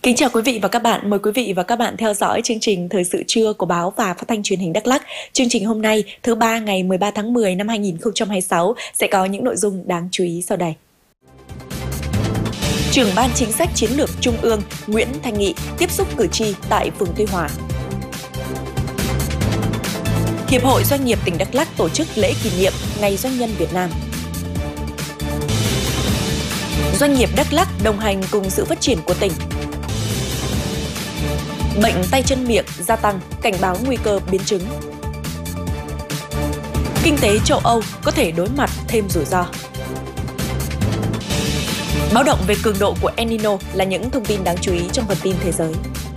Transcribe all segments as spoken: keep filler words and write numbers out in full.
Kính chào quý vị và các bạn. Mời quý vị và các bạn theo dõi chương trình Thời sự trưa của báo và Phát thanh Truyền hình Đắk Lắk. Chương trình hôm nay, thứ ba ngày mười ba tháng mười năm hai nghìn không trăm hai mươi sáu sẽ có những nội dung đáng chú ý sau đây. Trưởng ban chính sách chiến lược Trung ương Nguyễn Thanh Nghị tiếp xúc cử tri tại phường Tuy Hòa. Hiệp hội Doanh nghiệp tỉnh Đắk Lắk tổ chức lễ kỷ niệm Ngày Doanh nhân Việt Nam. Doanh nghiệp Đắk Lắk đồng hành cùng sự phát triển của tỉnh. Bệnh tay chân miệng gia tăng, cảnh báo nguy cơ biến chứng. Kinh tế châu Âu có thể đối mặt thêm rủi ro. Báo động về cường độ của El Nino là những thông tin đáng chú ý trong phần tin thế giới.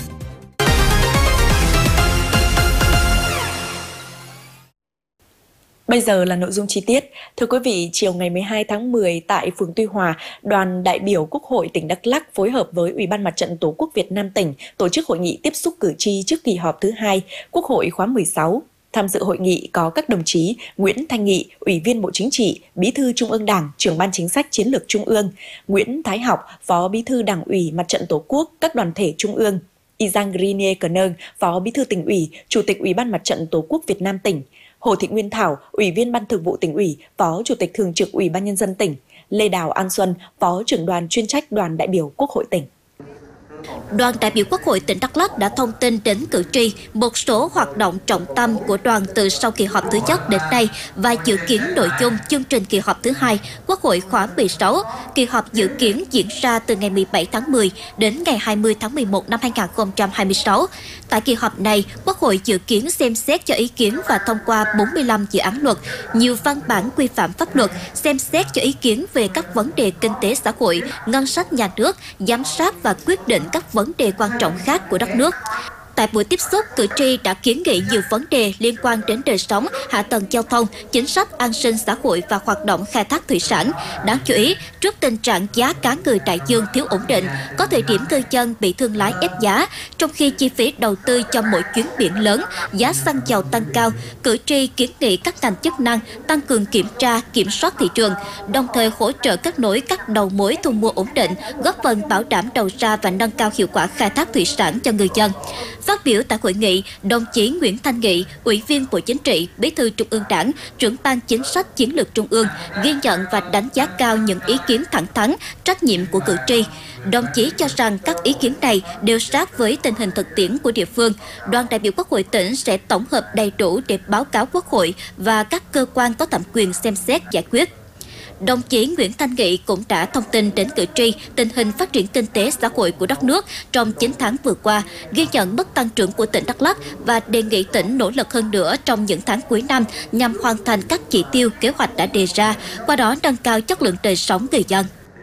Bây giờ là nội dung chi tiết. Thưa quý vị, chiều ngày mười hai tháng mười tại phường Tuy Hòa, đoàn đại biểu Quốc hội tỉnh Đắk Lắk phối hợp với Ủy ban Mặt trận Tổ quốc Việt Nam tỉnh tổ chức hội nghị tiếp xúc cử tri trước kỳ họp thứ hai Quốc hội khóa mười sáu. Tham dự hội nghị có các đồng chí Nguyễn Thanh Nghị, Ủy viên Bộ Chính trị, Bí thư Trung ương Đảng, Trưởng ban Chính sách Chiến lược Trung ương, Nguyễn Thái Học, Phó Bí thư Đảng ủy Mặt trận Tổ quốc các đoàn thể Trung ương, Izang Grine Cờ Nơn, Phó Bí thư Tỉnh ủy, Chủ tịch Ủy ban Mặt trận Tổ quốc Việt Nam tỉnh, Hồ Thị Nguyên Thảo, Ủy viên Ban Thường vụ Tỉnh ủy, Phó Chủ tịch Thường trực Ủy ban Nhân dân tỉnh, Lê Đào An Xuân, Phó trưởng đoàn chuyên trách đoàn đại biểu Quốc hội tỉnh. Đoàn đại biểu Quốc hội tỉnh Đắk Lắk đã thông tin đến cử tri một số hoạt động trọng tâm của đoàn từ sau kỳ họp thứ nhất đến nay và dự kiến nội dung chương trình kỳ họp thứ hai Quốc hội khóa mười sáu. Kỳ họp dự kiến diễn ra từ ngày mười bảy tháng mười đến ngày hai mươi tháng mười một năm hai nghìn không trăm hai mươi sáu. Tại kỳ họp này, Quốc hội dự kiến xem xét cho ý kiến và thông qua bốn mươi lăm dự án luật, nhiều văn bản quy phạm pháp luật, xem xét cho ý kiến về các vấn đề kinh tế xã hội, ngân sách nhà nước, giám sát và quyết định các vấn đề quan trọng khác của đất nước. Tại buổi tiếp xúc, cử tri đã kiến nghị nhiều vấn đề liên quan đến đời sống, hạ tầng giao thông, chính sách an sinh xã hội và hoạt động khai thác thủy sản. Đáng chú ý, trước tình trạng giá cá ngừ đại dương thiếu ổn định, có thời điểm ngư dân bị thương lái ép giá, trong khi chi phí đầu tư cho mỗi chuyến biển lớn, giá xăng dầu tăng cao, cử tri kiến nghị các ngành chức năng tăng cường kiểm tra, kiểm soát thị trường, đồng thời hỗ trợ kết nối các đầu mối thu mua ổn định, góp phần bảo đảm đầu ra và nâng cao hiệu quả khai thác thủy sản cho người dân. Phát biểu tại hội nghị, đồng chí Nguyễn Thanh Nghị, Ủy viên Bộ Chính trị, Bí thư Trung ương Đảng, Trưởng ban Chính sách Chiến lược Trung ương, ghi nhận và đánh giá cao những ý kiến thẳng thắn, trách nhiệm của cử tri. Đồng chí cho rằng các ý kiến này đều sát với tình hình thực tiễn của địa phương. Đoàn đại biểu Quốc hội tỉnh sẽ tổng hợp đầy đủ để báo cáo Quốc hội và các cơ quan có thẩm quyền xem xét giải quyết. Đồng chí Nguyễn Thanh Nghị cũng đã thông tin đến cử tri tình hình phát triển kinh tế xã hội của đất nước trong chín tháng vừa qua, ghi nhận mức tăng trưởng của tỉnh Đắk Lắk và đề nghị tỉnh nỗ lực hơn nữa trong những tháng cuối năm nhằm hoàn thành các chỉ tiêu kế hoạch đã đề ra, qua đó nâng cao chất lượng đời sống người dân.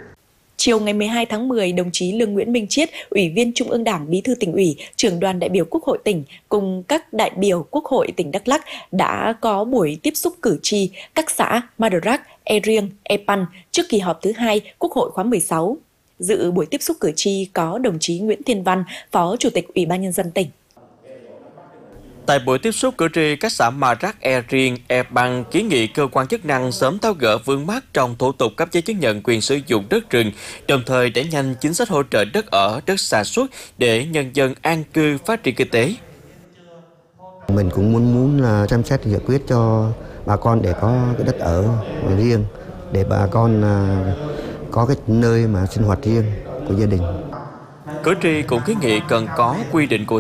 Chiều ngày mười hai tháng mười, đồng chí Lương Nguyễn Minh Chiết, Ủy viên Trung ương Đảng, Bí thư Tỉnh ủy, Trưởng đoàn đại biểu Quốc hội tỉnh cùng các đại biểu Quốc hội tỉnh Đắk Lắk đã có buổi tiếp xúc cử tri các xã Madrak, E Riêng, E Pan trước kỳ họp thứ hai Quốc hội khóa mười sáu. Dự buổi tiếp xúc cử tri có đồng chí Nguyễn Thiên Văn, Phó Chủ tịch Ủy ban Nhân dân tỉnh. Tại buổi tiếp xúc cử tri các xã Madrak, E Riêng, E Pan kiến nghị cơ quan chức năng sớm tháo gỡ vướng mắc trong thủ tục cấp giấy chứng nhận quyền sử dụng đất rừng, đồng thời đẩy nhanh chính sách hỗ trợ đất ở, đất sản xuất để nhân dân an cư phát triển kinh tế. Mình cũng muốn muốn là xem xét giải quyết cho bà con để có cái đất ở riêng, để bà con có cái nơi mà sinh hoạt riêng của gia đình. Cử tri cũng kiến nghị cần có quy định cụ